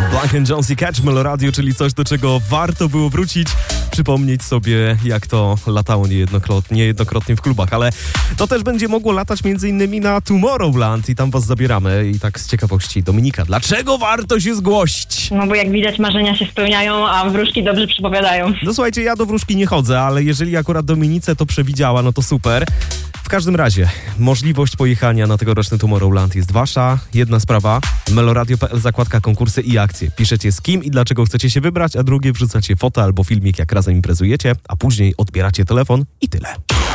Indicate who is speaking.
Speaker 1: Blank & Jonesy Catch Meloradio, czyli coś, do czego warto było wrócić, przypomnieć sobie, jak to latało niejednokrotnie w klubach, ale to też będzie mogło latać m.in. na Tomorrowland i tam was zabieramy. I tak z ciekawości, Dominika, dlaczego warto się zgłosić?
Speaker 2: No bo jak widać marzenia się spełniają, a wróżki dobrze przypowiadają.
Speaker 1: No słuchajcie, ja do wróżki nie chodzę, ale jeżeli akurat Dominice to przewidziała, no to super. W każdym razie, możliwość pojechania na tegoroczny Tomorrowland jest wasza. Jedna sprawa, meloradio.pl, zakładka konkursy i akcje. Piszecie z kim i dlaczego chcecie się wybrać, a drugie wrzucacie fotę albo filmik, jak razem imprezujecie, a później odbieracie telefon i tyle.